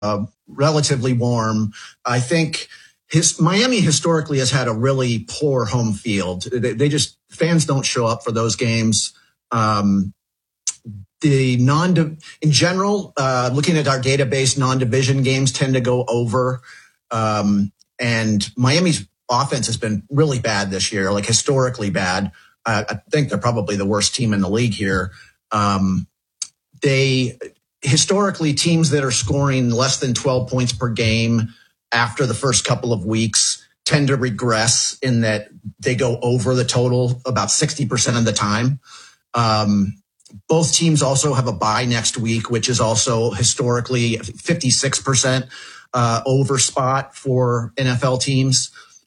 relatively warm. I think Miami historically has had a really poor home field. They just, fans don't show up for those games. In general, looking at our database, non-division games tend to go over. And Miami's offense has been really bad this year, like historically bad. I think they're probably the worst team in the league here. Historically, teams that are scoring less than 12 points per game after the first couple of weeks tend to regress in that they go over the total about 60% of the time. Both teams also have a bye next week, which is also historically 56% over spot for NFL teams.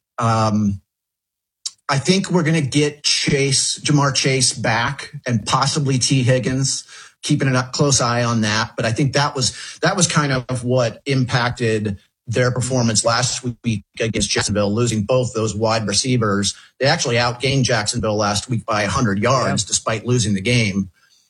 I think we're going to get Jamar Chase back and possibly T. Higgins, keeping a close eye on that. But I think that was kind of what impacted their performance last week against Jacksonville, losing both those wide receivers. They actually outgained Jacksonville last week by 100 yards despite losing the game.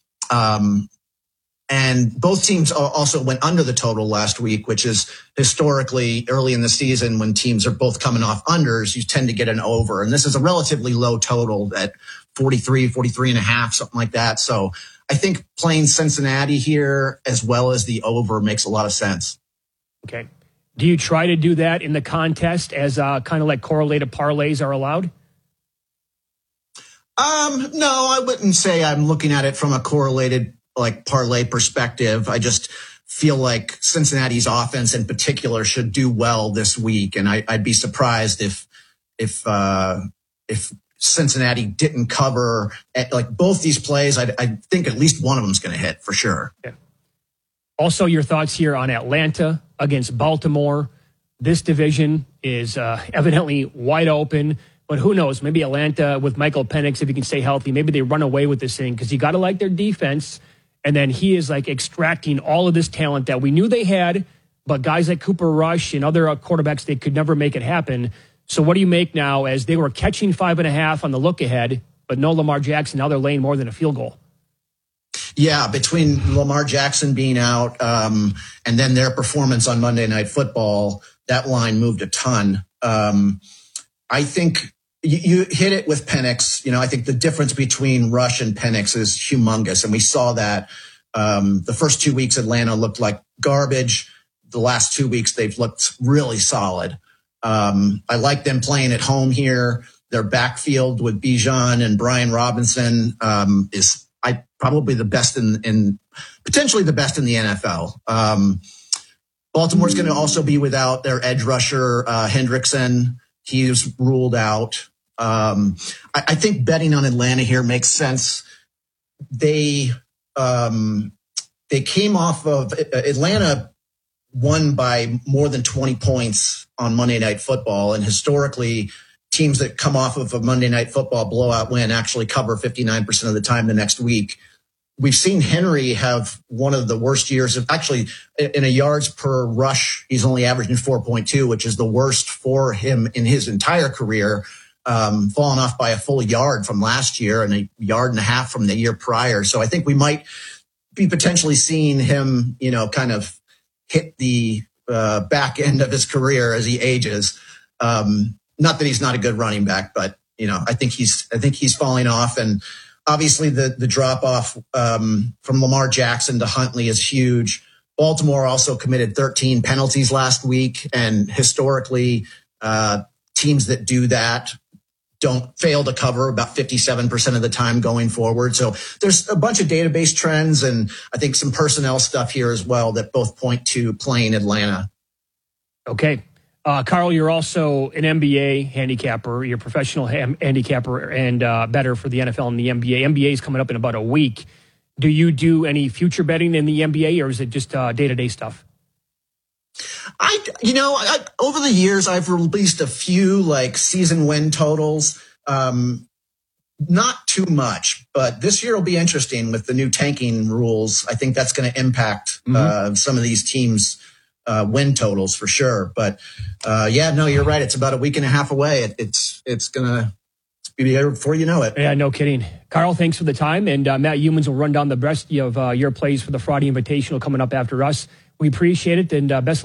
And both teams also went under the total last week, which is historically early in the season when teams are both coming off unders, you tend to get an over. And this is a relatively low total at 43 and a half, something like that. So I think playing Cincinnati here as well as the over makes a lot of sense. Okay. Do you try to do that in the contest as kind of like correlated parlays are allowed? No, I wouldn't say I'm looking at it from a correlated like parlay perspective. I just feel like Cincinnati's offense in particular should do well this week. And I'd be surprised if Cincinnati didn't cover at like both these plays. I think at least one of them is going to hit for sure. Yeah. Also, your thoughts here on Atlanta against Baltimore. This division is evidently wide open, but who knows? Maybe Atlanta with Michael Penix, if he can stay healthy, maybe they run away with this thing because you got to like their defense. And then he is like extracting all of this talent that we knew they had, but guys like Cooper Rush and other quarterbacks, they could never make it happen. So what do you make now as they were catching 5.5 on the look ahead, but no Lamar Jackson, now they're laying more than a field goal? Yeah, between Lamar Jackson being out and then their performance on Monday Night Football, that line moved a ton. I think you hit it with Penix. You know, I think the difference between Rush and Penix is humongous. And we saw that the first 2 weeks, Atlanta looked like garbage. The last 2 weeks, they've looked really solid. I like them playing at home here. Their backfield with Bijan and Brian Robinson is probably the best in potentially the best in the NFL. Baltimore's going to also be without their edge rusher, Hendrickson. He's ruled out. I think betting on Atlanta here makes sense. They came off of Atlanta won by more than 20 points on Monday Night Football. And historically, teams that come off of a Monday Night Football blowout win actually cover 59% of the time the next week. We've seen Henry have one of the worst years of actually in a yards per rush. He's only averaging 4.2, which is the worst for him in his entire career, falling off by a full yard from last year and a yard and a half from the year prior. So I think we might be potentially seeing him, kind of hit the back end of his career as he ages. Not that he's not a good running back, but I think he's falling off. And obviously the drop off from Lamar Jackson to Huntley is huge. Baltimore also committed 13 penalties last week, and historically, teams that do that don't fail to cover about 57% of the time going forward. So there's a bunch of database trends and I think some personnel stuff here as well that both point to playing Atlanta. Okay. Carl, you're also an NBA handicapper. You're a professional handicapper and bettor for the NFL and the NBA. NBA is coming up in about a week. Do you do any future betting in the NBA, or is it just day-to-day stuff? Over the years, I've released a few season win totals. Not too much, but this year will be interesting with the new tanking rules. I think that's going to impact some of these teams' win totals for sure. But you're right. It's about a week and a half away. It's going to be there before you know it. Yeah, no kidding. Carl, thanks for the time. And Matt Youmans will run down the rest of your plays for the Friday Invitational coming up after us. We appreciate it, and best